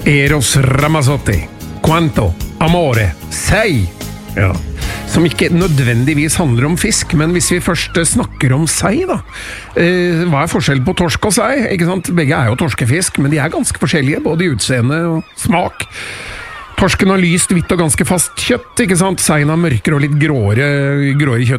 Eros Ramazzotti, Quanto, Amore, Sei. Ja. Som ikke nødvendigvis handler om fisk, men hvis vi først snakker om sei da, hva forskjellen på torsk og sei? Ikke sant? Begge jo torskefisk, men de ganske forskjellige, både i utseende og smak. Torsken har lyst, hvitt og ganske fast kjøtt, ikke sant? Seien har mørkere og litt gråere kjøtt.